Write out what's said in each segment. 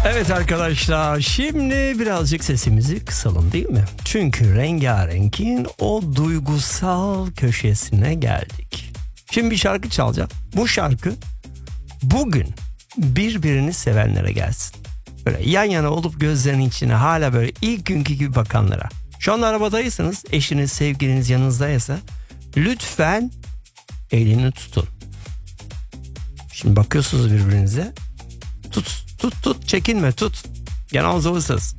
Evet arkadaşlar, şimdi birazcık sesimizi kısalım değil mi? Çünkü Rengarenk'in o duygusal köşesine geldik. Şimdi bir şarkı çalacağım. Bu şarkı bugün birbirini sevenlere gelsin. Böyle yan yana olup gözlerinin içine hala böyle ilk günkü gibi bakanlara. Şu anda arabadaysanız, eşiniz, sevgiliniz yanınızdaysa lütfen elini tutun. Şimdi bakıyorsunuz birbirinize. Tut, çekinme, tut. Genel zorlusuz.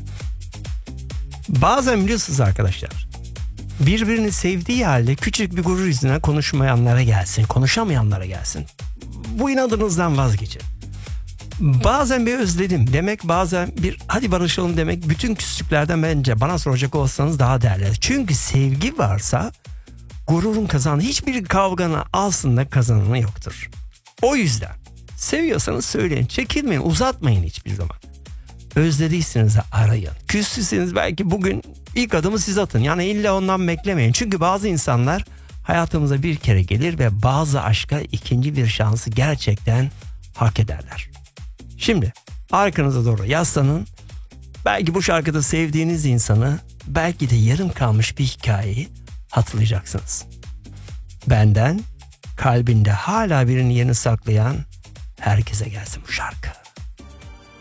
Bazen biliyorsunuz arkadaşlar, birbirini sevdiği halde küçük bir gurur yüzünden konuşmayanlara gelsin, konuşamayanlara gelsin. Bu inadınızdan vazgeçin. Bazen bir özledim demek, bazen bir hadi barışalım demek, bütün küslüklerden bence bana soracak olsanız daha değerli. Çünkü sevgi varsa gururun kazanı, hiçbir kavganın aslında kazananı yoktur. O yüzden seviyorsanız söyleyin, çekinmeyin, uzatmayın hiçbir zaman. Özlediyseniz de arayın. Küstüyseniz belki bugün ilk adımı siz atın. Yani illa ondan beklemeyin. Çünkü bazı insanlar hayatımıza bir kere gelir ve bazı aşka ikinci bir şansı gerçekten hak ederler. Şimdi arkanıza doğru yaslanın. Belki bu şarkıda sevdiğiniz insanı, belki de yarım kalmış bir hikayeyi hatırlayacaksınız. Benden kalbinde hala birinin yerini saklayan herkese gelsin bu şarkı.